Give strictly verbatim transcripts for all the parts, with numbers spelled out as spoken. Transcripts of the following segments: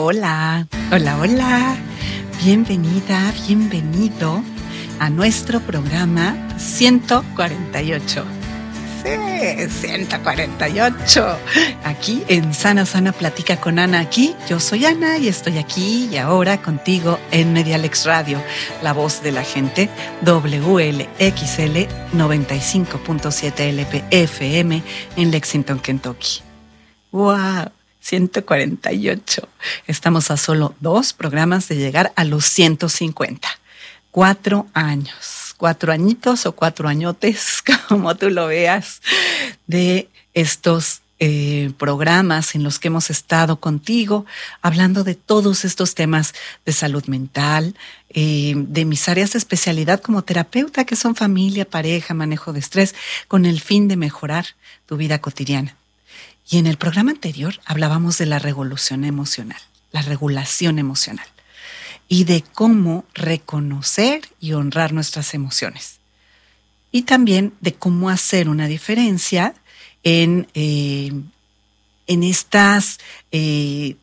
Hola, hola, hola. Bienvenida, bienvenido a nuestro programa ciento cuarenta y ocho. Sí, ciento cuarenta y ocho. Aquí en Sana Sana Platica con Ana. Aquí, yo soy Ana y estoy aquí y ahora contigo en Medialex Radio, la voz de la gente, W L X L noventa y cinco punto siete L P F M en Lexington, Kentucky. ¡Wow! ciento cuarenta y ocho. Estamos a solo dos programas de llegar a los ciento cincuenta. Cuatro años, cuatro añitos o cuatro añotes, como tú lo veas, de estos eh, programas en los que hemos estado contigo, hablando de todos estos temas de salud mental, eh, de mis áreas de especialidad como terapeuta, que son familia, pareja, manejo de estrés, con el fin de mejorar tu vida cotidiana. Y en el programa anterior hablábamos de la regulación emocional, la regulación emocional, y de cómo reconocer y honrar nuestras emociones. Y también de cómo hacer una diferencia en, eh, en estas eh,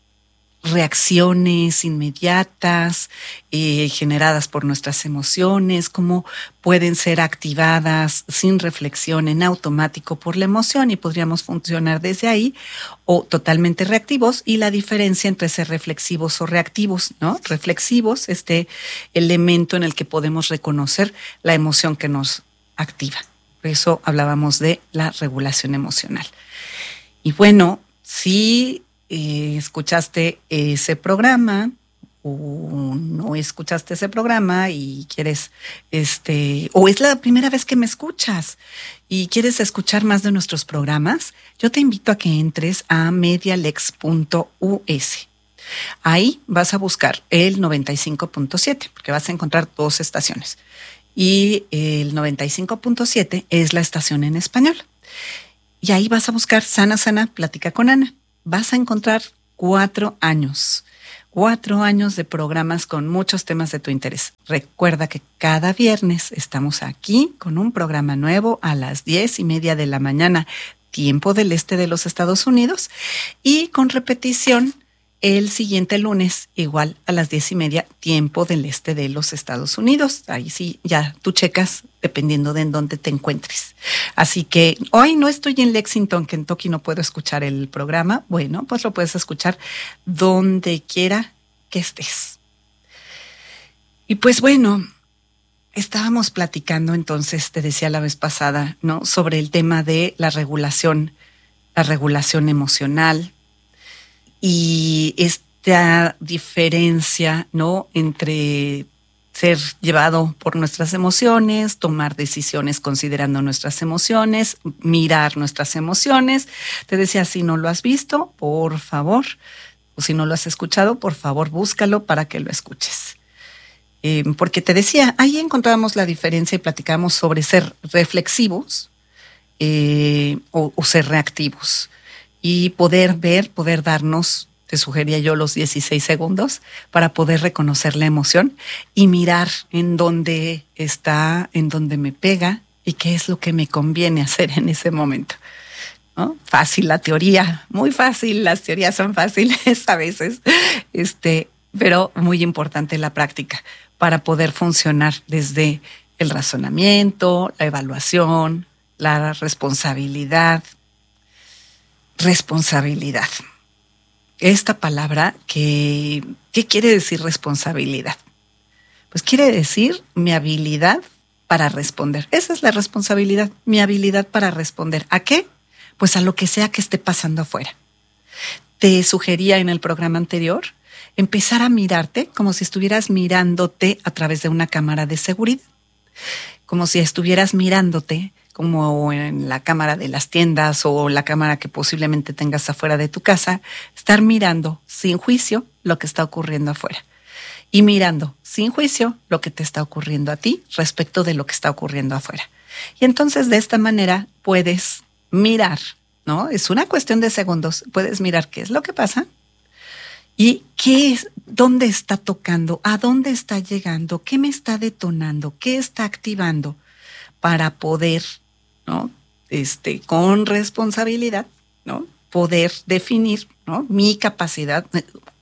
reacciones inmediatas eh, generadas por nuestras emociones, cómo pueden ser activadas sin reflexión en automático por la emoción y podríamos funcionar desde ahí, o totalmente reactivos, y la diferencia entre ser reflexivos o reactivos, ¿no? Reflexivos, este elemento en el que podemos reconocer la emoción que nos activa. Por eso hablábamos de la regulación emocional. Y bueno, sí. Eh, escuchaste ese programa o no escuchaste ese programa y quieres, este, o es la primera vez que me escuchas y quieres escuchar más de nuestros programas, yo te invito a que entres a medialex punto u s. Ahí vas a buscar el noventa y cinco punto siete, porque vas a encontrar dos estaciones. Y el noventa y cinco punto siete es la estación en español. Y ahí vas a buscar Sana Sana Plática con Ana. Vas a encontrar cuatro años, cuatro años de programas con muchos temas de tu interés. Recuerda que cada viernes estamos aquí con un programa nuevo a las diez y media de la mañana, tiempo del este de los Estados Unidos, y con repetición el siguiente lunes, igual a las diez y media, tiempo del este de los Estados Unidos. Ahí sí, ya tú checas dependiendo de en dónde te encuentres. Así que hoy no estoy en Lexington, Kentucky, no puedo escuchar el programa. Bueno, pues lo puedes escuchar donde quiera que estés. Y pues bueno, estábamos platicando entonces, te decía la vez pasada, ¿no? Sobre el tema de la regulación, la regulación emocional. Y esta diferencia, ¿no?, entre ser llevado por nuestras emociones, tomar decisiones considerando nuestras emociones, mirar nuestras emociones. Te decía, si no lo has visto, por favor, o si no lo has escuchado, por favor, búscalo para que lo escuches. Eh, porque te decía, ahí encontrábamos la diferencia y platicábamos sobre ser reflexivos eh, o, o ser reactivos. Y poder ver, poder darnos, te sugería yo, los dieciséis segundos para poder reconocer la emoción y mirar en dónde está, en dónde me pega y qué es lo que me conviene hacer en ese momento, ¿no? Fácil la teoría, muy fácil, las teorías son fáciles a veces, este, pero muy importante la práctica para poder funcionar desde el razonamiento, la evaluación, la responsabilidad. Responsabilidad. Esta palabra, que, ¿qué quiere decir responsabilidad? Pues quiere decir mi habilidad para responder. Esa es la responsabilidad, mi habilidad para responder. ¿A qué? Pues a lo que sea que esté pasando afuera. Te sugería en el programa anterior empezar a mirarte como si estuvieras mirándote a través de una cámara de seguridad. Como si estuvieras mirándote como en la cámara de las tiendas o la cámara que posiblemente tengas afuera de tu casa, estar mirando sin juicio lo que está ocurriendo afuera y mirando sin juicio lo que te está ocurriendo a ti respecto de lo que está ocurriendo afuera. Y entonces de esta manera puedes mirar, ¿no? Es una cuestión de segundos, puedes mirar qué es lo que pasa y qué es, dónde está tocando, a dónde está llegando, qué me está detonando, qué está activando para poder, ¿no?, este, con responsabilidad, ¿no?, poder definir, ¿no?, mi capacidad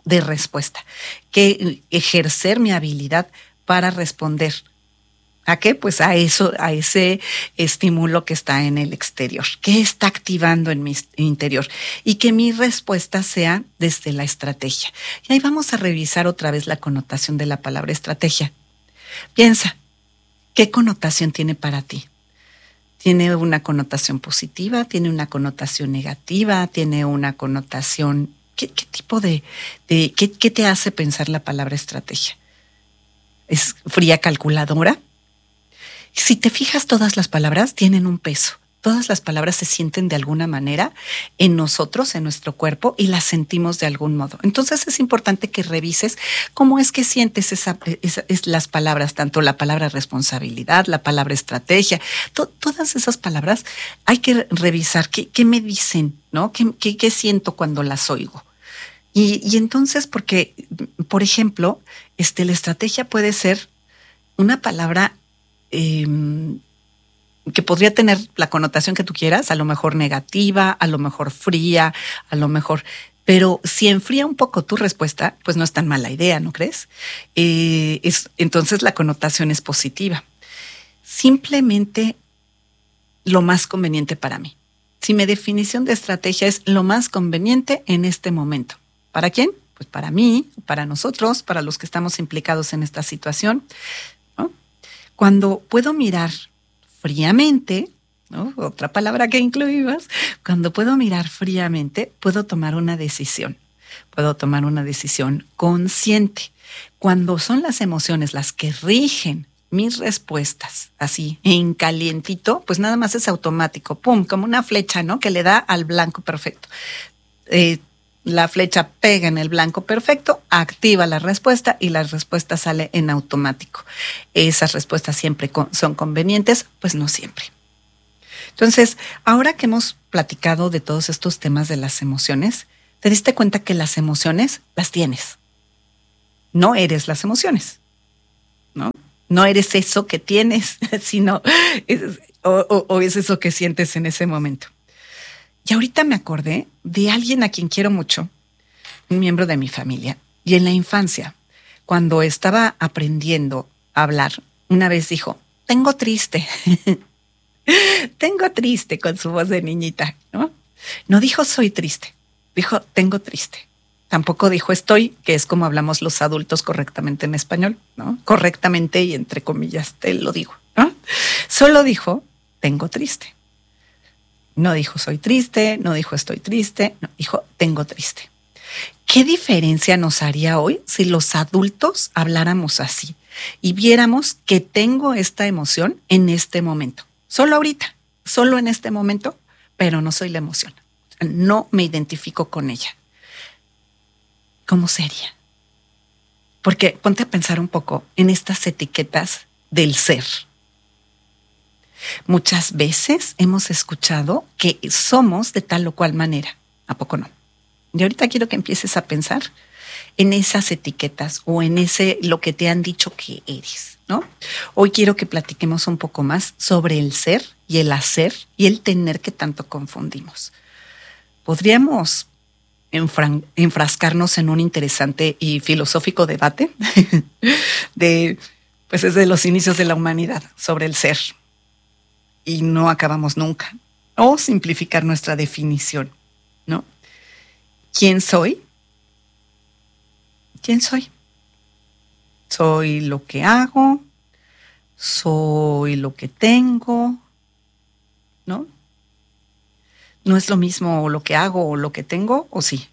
de respuesta, que ejercer mi habilidad para responder. ¿A qué? Pues a eso, a ese estímulo que está en el exterior, que está activando en mi interior, y que mi respuesta sea desde la estrategia. Y ahí vamos a revisar otra vez la connotación de la palabra estrategia. Piensa, ¿qué connotación tiene para ti? ¿Tiene una connotación positiva? ¿Tiene una connotación negativa? ¿Tiene una connotación? ¿Qué, qué tipo de, de qué, qué te hace pensar la palabra estrategia? ¿Es fría calculadora? Si te fijas, todas las palabras tienen un peso. Todas las palabras se sienten de alguna manera en nosotros, en nuestro cuerpo, y las sentimos de algún modo. Entonces es importante que revises cómo es que sientes esa, esa, es las palabras, tanto la palabra responsabilidad, la palabra estrategia, to, todas esas palabras hay que revisar qué, qué me dicen, ¿no? ¿Qué, qué, qué siento cuando las oigo? Y, y entonces, porque, por ejemplo, este, la estrategia puede ser una palabra Eh, que podría tener la connotación que tú quieras, a lo mejor negativa, a lo mejor fría, a lo mejor... Pero si enfría un poco tu respuesta, pues no es tan mala idea, ¿no crees? Eh, es, entonces la connotación es positiva. Simplemente lo más conveniente para mí. Si mi definición de estrategia es lo más conveniente en este momento. ¿Para quién? Pues para mí, para nosotros, para los que estamos implicados en esta situación, ¿no? Cuando puedo mirar fríamente, ¿no? Otra palabra que incluimos, cuando puedo mirar fríamente, puedo tomar una decisión. Puedo tomar una decisión consciente. Cuando son las emociones las que rigen mis respuestas, así, en calientito, pues nada más es automático, pum, como una flecha, ¿no? Que le da al blanco perfecto. Eh, La flecha pega en el blanco perfecto, activa la respuesta y la respuesta sale en automático. ¿Esas respuestas siempre son convenientes? Pues no siempre. Entonces, ahora que hemos platicado de todos estos temas de las emociones, te diste cuenta que las emociones las tienes. No eres las emociones, ¿no? No eres eso que tienes, sino es, o, o, o es eso que sientes en ese momento. Y ahorita me acordé de alguien a quien quiero mucho, un miembro de mi familia. Y en la infancia, cuando estaba aprendiendo a hablar, una vez dijo, tengo triste. Tengo triste, con su voz de niñita, ¿no? No dijo soy triste, dijo tengo triste. Tampoco dijo estoy, que es como hablamos los adultos correctamente en español, ¿no? Correctamente y entre comillas te lo digo, ¿no? Solo dijo tengo triste. No dijo soy triste, no dijo estoy triste, no, dijo tengo triste. ¿Qué diferencia nos haría hoy si los adultos habláramos así y viéramos que tengo esta emoción en este momento? Solo ahorita, solo en este momento, pero no soy la emoción. No me identifico con ella. ¿Cómo sería? Porque ponte a pensar un poco en estas etiquetas del ser. Muchas veces hemos escuchado que somos de tal o cual manera. ¿A poco no? Y ahorita quiero que empieces a pensar en esas etiquetas o en ese lo que te han dicho que eres, ¿no? Hoy quiero que platiquemos un poco más sobre el ser y el hacer y el tener que tanto confundimos. Podríamos enfran- enfrascarnos en un interesante y filosófico debate de, pues desde los inicios de la humanidad sobre el ser. Y no acabamos nunca. O simplificar nuestra definición, ¿no? ¿Quién soy? ¿Quién soy? Soy lo que hago, soy lo que tengo, ¿no? No es lo mismo lo que hago o lo que tengo, ¿o sí?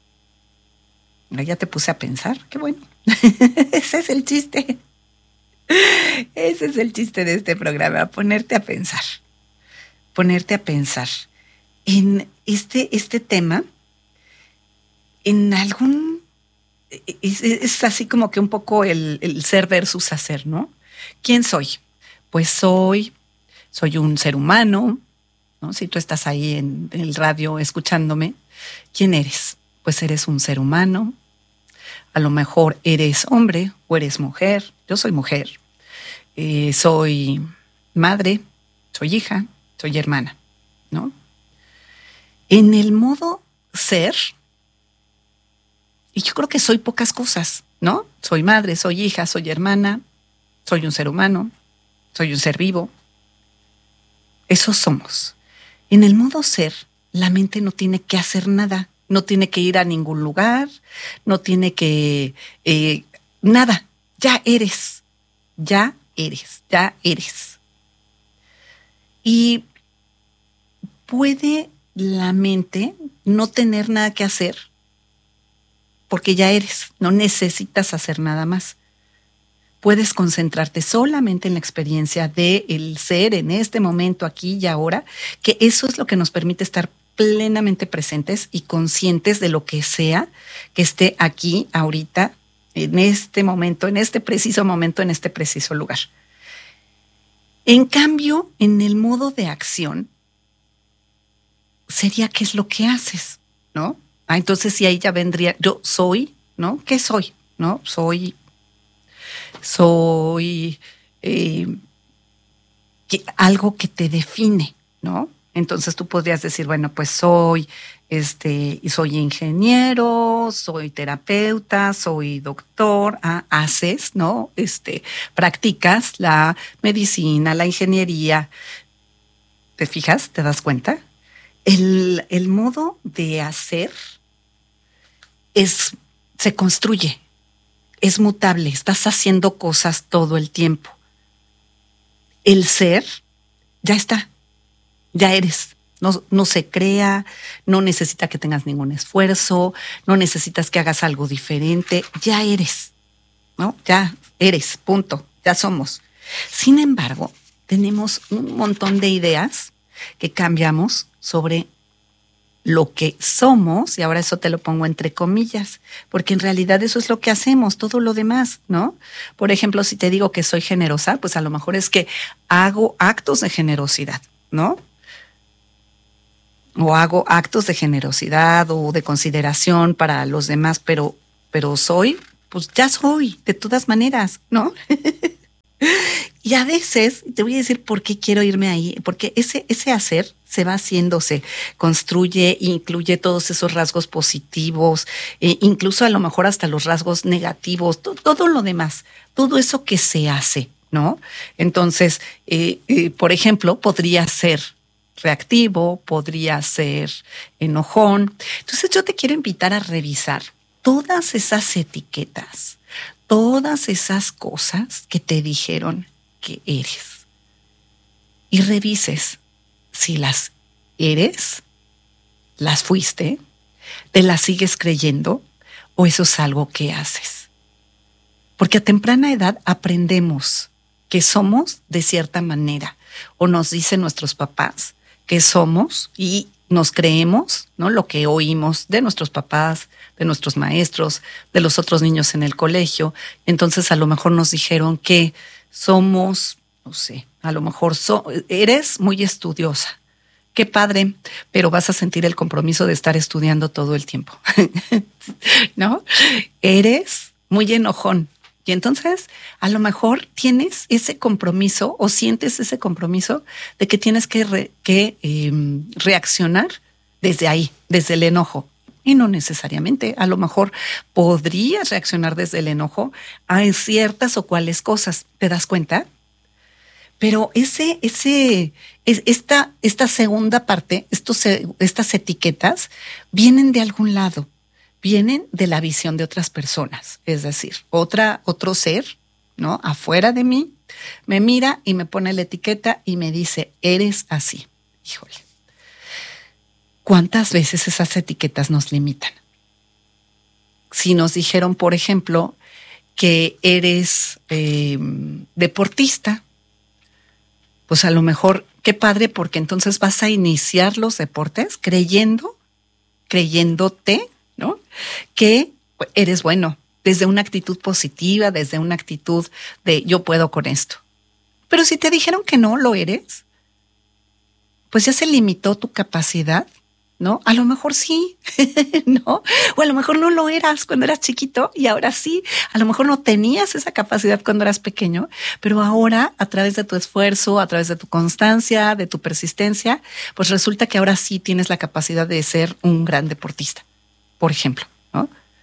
Ya te puse a pensar, qué bueno. Ese es el chiste. Ese es el chiste de este programa, ponerte a pensar. Ponerte a pensar en este, este tema, en algún... Es, es así como que un poco el, el ser versus hacer, ¿no? ¿Quién soy? Pues soy, soy un ser humano, ¿no? Si tú estás ahí en, en el radio escuchándome, ¿quién eres? Pues eres un ser humano. A lo mejor eres hombre o eres mujer. Yo soy mujer. Eh, soy madre, soy hija, soy hermana, ¿no? En el modo ser, y yo creo que soy pocas cosas, ¿no? Soy madre, soy hija, soy hermana, soy un ser humano, soy un ser vivo. Eso somos. En el modo ser, la mente no tiene que hacer nada, no tiene que ir a ningún lugar, no tiene que... Eh, nada, ya eres, ya eres, ya eres. Y puede la mente no tener nada que hacer porque ya eres, no necesitas hacer nada más. Puedes concentrarte solamente en la experiencia del ser en este momento, aquí y ahora, que eso es lo que nos permite estar plenamente presentes y conscientes de lo que sea que esté aquí, ahorita, en este momento, en este preciso momento, en este preciso lugar. En cambio, en el modo de acción, sería qué es lo que haces, ¿no? Ah, entonces sí, ahí ya vendría, yo soy, ¿no? ¿Qué soy? ¿No? Soy, soy eh, que, algo que te define, ¿no? Entonces tú podrías decir, bueno, pues soy, este, soy ingeniero, soy terapeuta, soy doctor, ah, haces, ¿no? Este, practicas la medicina, la ingeniería. ¿Te fijas? ¿Te das cuenta? El, el modo de hacer es, se construye, es mutable, estás haciendo cosas todo el tiempo. El ser ya está, ya eres. No, no se crea, no necesita que tengas ningún esfuerzo, no necesitas que hagas algo diferente, ya eres, ¿no? Ya eres, punto, ya somos. Sin embargo, tenemos un montón de ideas que cambiamos sobre lo que somos, y ahora eso te lo pongo entre comillas, porque en realidad eso es lo que hacemos, todo lo demás, ¿no? Por ejemplo, si te digo que soy generosa, pues a lo mejor es que hago actos de generosidad, ¿no? O hago actos de generosidad o de consideración para los demás, pero, pero soy, pues ya soy, de todas maneras, ¿no? Y a veces, te voy a decir por qué quiero irme ahí, porque ese, ese hacer se va haciendo, se construye, incluye todos esos rasgos positivos, eh, incluso a lo mejor hasta los rasgos negativos, to, todo lo demás, todo eso que se hace, ¿no? Entonces, eh, eh, por ejemplo, podría ser reactivo, podría ser enojón. Entonces yo te quiero invitar a revisar todas esas etiquetas, todas esas cosas que te dijeron que eres. Y revises si las eres, las fuiste, te las sigues creyendo o eso es algo que haces. Porque a temprana edad aprendemos que somos de cierta manera o nos dicen nuestros papás que somos y nos creemos, ¿no? Lo que oímos de nuestros papás, de nuestros maestros, de los otros niños en el colegio. Entonces a lo mejor nos dijeron que somos, no sé, a lo mejor so, eres muy estudiosa. Qué padre, pero vas a sentir el compromiso de estar estudiando todo el tiempo, ¿no? Eres muy enojón. Y entonces, a lo mejor tienes ese compromiso o sientes ese compromiso de que tienes que, re, que eh, reaccionar desde ahí, desde el enojo. Y no necesariamente, a lo mejor podrías reaccionar desde el enojo a ciertas o cuales cosas. ¿Te das cuenta? Pero ese, ese, es, esta, esta segunda parte, estos, estas etiquetas, vienen de algún lado. Vienen de la visión de otras personas, es decir, otra, otro ser, ¿no? Afuera de mí, me mira y me pone la etiqueta y me dice, eres así. Híjole, ¿cuántas veces esas etiquetas nos limitan? Si nos dijeron, por ejemplo, que eres eh, deportista, pues a lo mejor, qué padre, porque entonces vas a iniciar los deportes creyendo, creyéndote, ¿no? Que eres bueno, desde una actitud positiva, desde una actitud de yo puedo con esto. Pero si te dijeron que no lo eres, pues ya se limitó tu capacidad, ¿no? A lo mejor sí, ¿no? O a lo mejor no lo eras cuando eras chiquito y ahora sí. A lo mejor no tenías esa capacidad cuando eras pequeño, pero ahora a través de tu esfuerzo, a través de tu constancia, de tu persistencia, pues resulta que ahora sí tienes la capacidad de ser un gran deportista, por ejemplo, ¿no?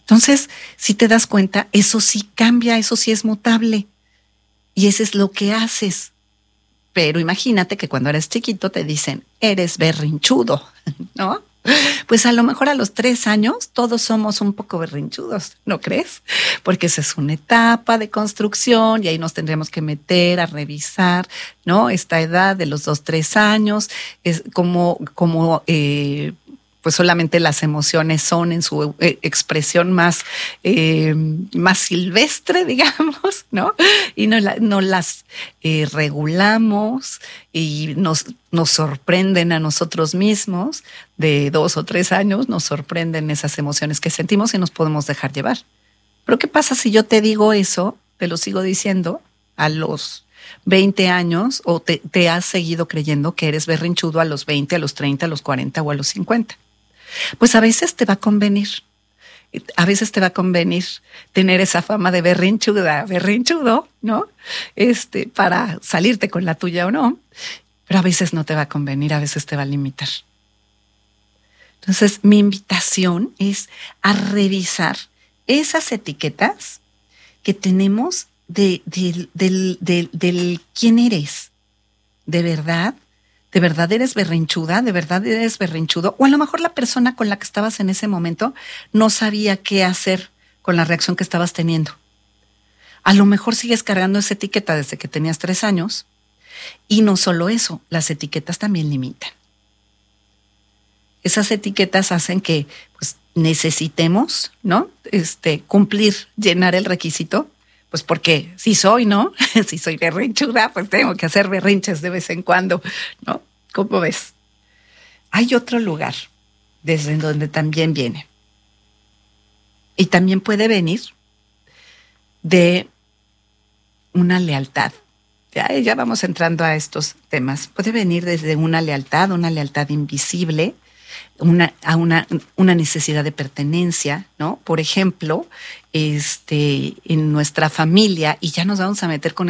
Entonces, si te das cuenta, eso sí cambia, eso sí es mutable. Y eso es lo que haces. Pero imagínate que cuando eres chiquito te dicen, eres berrinchudo, ¿no? Pues a lo mejor a los tres años todos somos un poco berrinchudos, ¿no crees? Porque esa es una etapa de construcción y ahí nos tendríamos que meter a revisar, ¿no? Esta edad de los dos, tres años, es como, como eh, pues solamente las emociones son en su eh, expresión más, eh, más silvestre, digamos, ¿no? Y no, la, no las eh, regulamos y nos, nos sorprenden a nosotros mismos. De dos o tres años nos sorprenden esas emociones que sentimos y nos podemos dejar llevar. Pero ¿qué pasa si yo te digo eso, te lo sigo diciendo a los veinte años o te, te has seguido creyendo que eres berrinchudo a los veinte, a los treinta, a los cuarenta o a los cincuenta? Pues a veces te va a convenir, a veces te va a convenir tener esa fama de berrinchuda, berrinchudo, ¿no? Este, para salirte con la tuya o no, pero a veces no te va a convenir, a veces te va a limitar. Entonces, mi invitación es a revisar esas etiquetas que tenemos de, de, del, del, del quién eres, de verdad. ¿De verdad eres berrinchuda? ¿De verdad eres berrinchudo? O a lo mejor la persona con la que estabas en ese momento no sabía qué hacer con la reacción que estabas teniendo. A lo mejor sigues cargando esa etiqueta desde que tenías tres años. Y no solo eso, las etiquetas también limitan. Esas etiquetas hacen que pues, necesitemos, ¿no? Este, cumplir, llenar el requisito. Pues porque si soy, ¿no? Si soy berrinchuda, pues tengo que hacer berrinches de vez en cuando, ¿no? ¿Cómo ves? Hay otro lugar desde donde también viene. Y también puede venir de una lealtad. Ya, ya vamos entrando a estos temas. Puede venir desde una lealtad, una lealtad invisible, Una, a una, una necesidad de pertenencia, ¿no? Por ejemplo, este, en nuestra familia, y ya nos vamos a meter con